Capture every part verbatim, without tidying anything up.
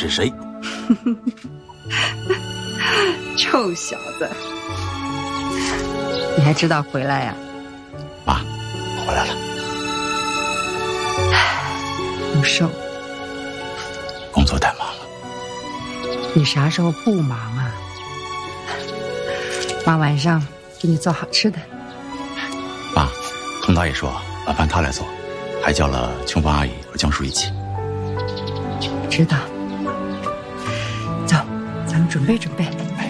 是谁？ 臭小子，你还知道回来呀？ 妈，我回来了。 不瘦， 工作太忙了。 你啥时候不忙啊？妈晚上给你做好吃的。 妈，佟大爷说晚饭他来做，还叫了琼芳阿姨和江叔一起。 知道。走，咱们准备准备。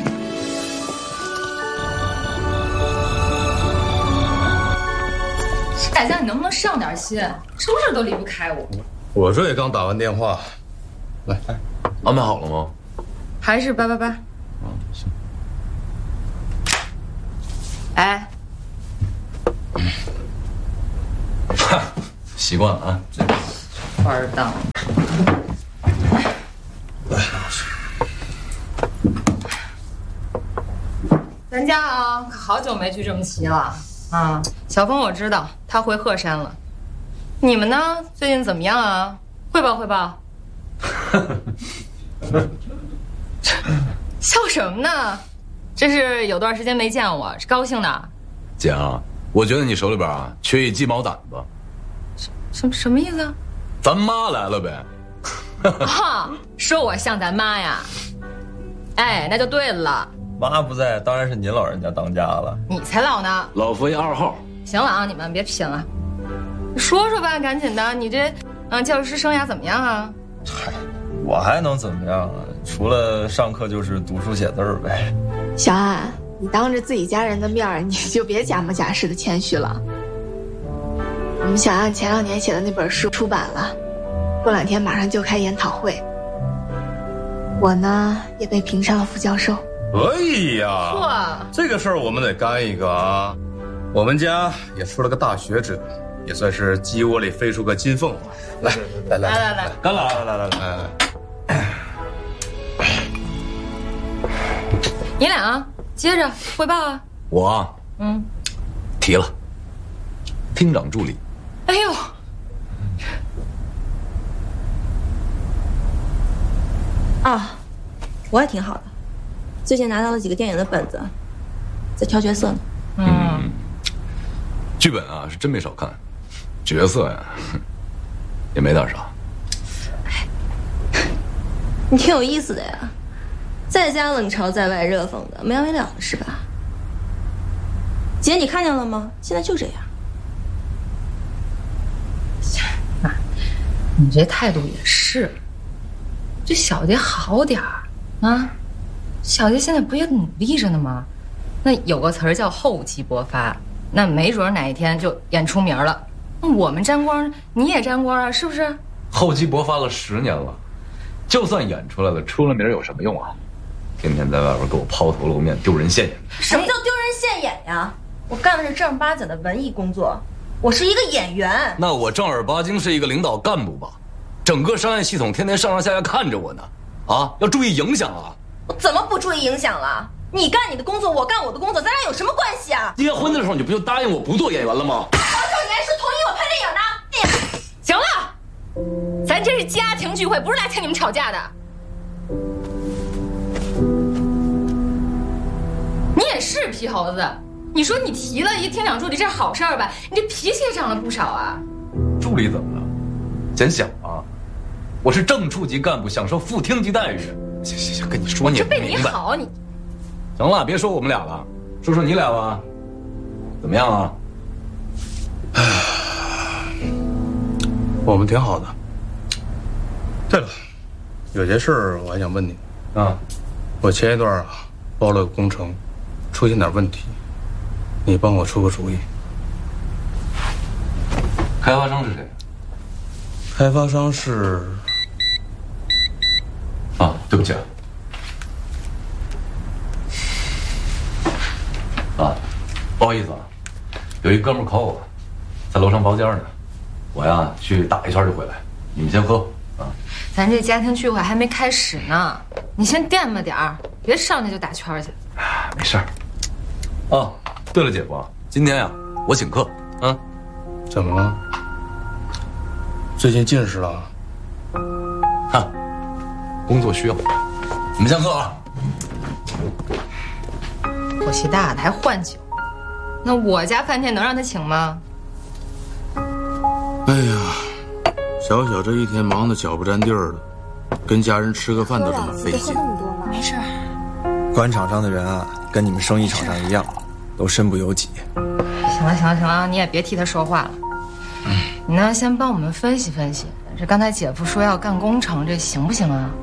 大家，你能不能上点心？是不是都离不开我？ 我这也刚打完电话，来，安排好了吗？ 还是八八八？ 啊，行。 哎， 习惯了啊，这官儿当。 来， 咱家啊，可好久没聚这么齐了啊！小峰我知道他回鹤山了，你们呢？最近怎么样啊？汇报汇报。笑什么呢？这是有段时间没见我，是高兴的。 姐啊，我觉得你手里边啊缺一鸡毛掸子。 什什么意思啊？ 咱妈来了呗。 哈，说我像咱妈呀？哎，那就对了。 妈不在，当然是您老人家当家了。 你才老呢！ 老佛爷二号。 行了啊，你们别贫了，说说吧，赶紧的。你这嗯教师生涯怎么样啊？ 嗨，我还能怎么样啊？除了上课就是读书写字儿呗。 小安，你当着自己家人的面儿，你就别假模假式的谦虚了。我们小安前两年写的那本书出版了，过两天马上就开研讨会。我呢也被评上了副教授。 可以呀， 嚯， 这个事儿我们得干一个啊！我们家也出了个大学者，也算是鸡窝里飞出个金凤凰。来来来来来来， 干了！来来来来来， 你俩啊，接着汇报啊。 我啊， 嗯， 提了，厅长助理。 哎呦， 啊，我也挺好的，最近拿到了几个电影的本子，在挑角色呢。 嗯， 剧本啊是真没少看，角色呀也没大少。 你挺有意思的呀，在家冷嘲在外热讽的，没完没了的是吧？姐，你看见了吗？现在就这样。 妈，你这态度也是，这小杰好点儿啊！小杰现在不也努力着呢吗？那有个词儿叫厚积薄发，那没准哪一天就演出名了。那我们沾光，你也沾光啊，是不是？ 厚积薄发了十年了，就算演出来了，出了名有什么用啊？天天在外边给我抛头露面、丢人现眼。 什么叫丢人现眼呀？我干的是正儿八经的文艺工作，我是一个演员。 那我正儿八经是一个领导干部吧？整个商业系统天天上上下下看着我呢，啊，要注意影响啊！ 我怎么不注意影响了？你干你的工作，我干我的工作，咱俩有什么关系啊？ 结婚的时候你不就答应我不做演员了吗？ 当时你还是同意我拍电影呢。 行了，咱这是家庭聚会，不是来听你们吵架的。你也是皮猴子，你说你提了一厅长助理，这是好事儿吧？你这脾气也长了不少啊。 助理怎么了？减小啊！我是正处级干部，享受副厅级待遇。行行行，跟你说你也不明白。 这被你好你。 行了，别说我们俩了，说说你俩吧，怎么样啊？我们挺好的。对了，有件事儿我还想问你啊。我前一段啊包了个工程，出现点问题，你帮我出个主意。开发商是谁？开发商是……啊，对不起啊。啊，不好意思啊，有一哥们 call 我，在楼上包间呢，我呀去打一圈就回来，你们先喝啊。 咱这家庭聚会还没开始呢，你先垫吧点儿，别上去就打圈去。 没事儿。哦，对了，姐夫，今天呀我请客啊。怎么了？最近近视了？哈， 工作需要。 你们先喝啊。 火气大的还换酒，那我家饭店能让他请吗？ 哎呀，小小这一天忙得脚不沾地儿的，跟家人吃个饭都这么费劲。 没事。 官场上的人啊，跟你们生意场上一样，都身不由己。 行了行了行了，你也别替他说话了。嗯，你呢，先帮我们分析分析，这刚才姐夫说要干工程，这行不行啊？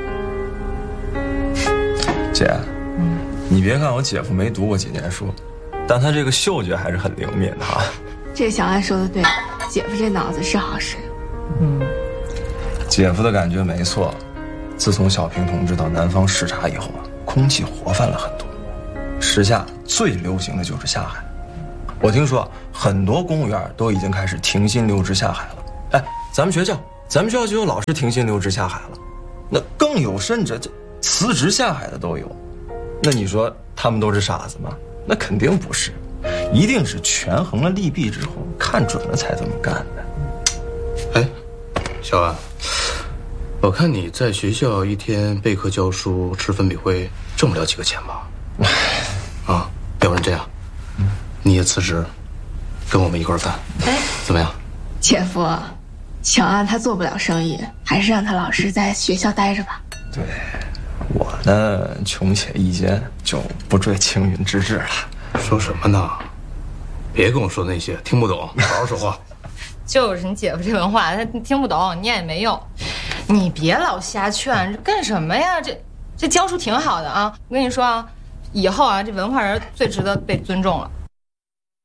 姐，嗯，你别看我姐夫没读过几年书，但他这个嗅觉还是很灵敏的哈。 这小安说的对，姐夫这脑子是好使。 嗯， 姐夫的感觉没错。自从小平同志到南方视察以后啊，空气活泛了很多。时下最流行的就是下海。我听说很多公务员都已经开始停薪留职下海了。哎，咱们学校，咱们学校就有老师停薪留职下海了，那更有甚者，这辞职下海的都有。那你说他们都是傻子吗？那肯定不是，一定是权衡了利弊之后，看准了才这么干的。 哎，小安，我看你在学校一天备课教书吃粉笔灰，挣不了几个钱吧？啊，要不然这样，你也辞职，跟我们一块儿干，哎，怎么样？ 姐夫，小安他做不了生意，还是让他老实在学校待着吧。 对，我呢穷且益坚，就不坠青云之志了。 说什么呢？别跟我说那些，听不懂，好好说话。 就是你姐夫这文化，他听不懂，念也没用。你别老瞎劝，干什么呀？这这教书挺好的啊，我跟你说啊，以后啊，这文化人最值得被尊重了。